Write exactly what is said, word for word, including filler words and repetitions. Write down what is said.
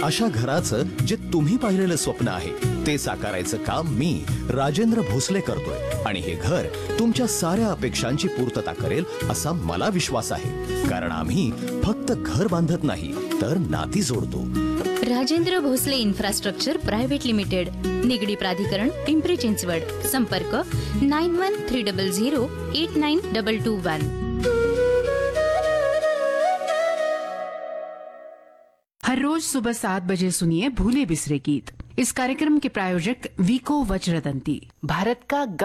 अशा घराचं जे तुम्ही पाहिलेलं स्वप्न आहे ते साकारायचं काम मी राजेंद्र भोसले करतोय आणि हे घर तुमच्या साऱ्या अपेक्षांची पूर्तता करेल असा मला विश्वास आहे. कारण आम्ही फक्त घर बांधत नाही तर नाती जोडतो. Rajendra Bhosale infrastructure private limited, Nigdi प्राधिकरण, पिंपरी चिंचवड. संपर्क nine one three double zero eight nine double two one. हर रोज सुबह सात बजे सुनिए भूले बिसरे गीत. इस कार्यक्रम के प्रायोजक वीको वज्रदंती, भारत का